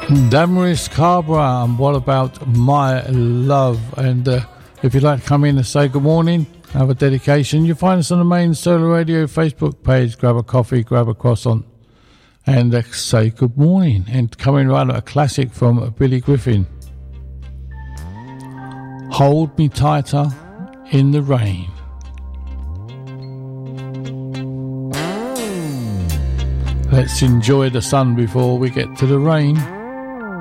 Damaris Carver, and what about my love? And if you'd like to come in and say good morning, have a dedication, you'll find us on the main Solar Radio Facebook page. Grab a coffee, grab a croissant, and say good morning. And coming right up, a classic from Billy Griffin, Hold Me Tighter in the Rain. Let's enjoy the sun before we get to the rain.